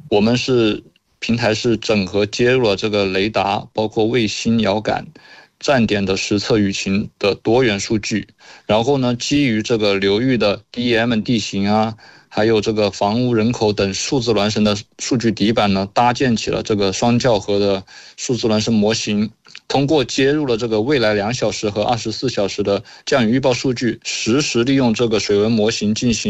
我们平台是整合接入了这个雷达，包括卫星遥感、站点的实测舆情的多元数据，然后呢，基于这个流域的 DEM 地形啊，还有这个房屋人口等数字孪生的数据底板呢，搭建起了这个双校核的数字孪生模型。通过接入了这个未来2小时和24小时的降雨预报数据，实时利用这个水文模型进行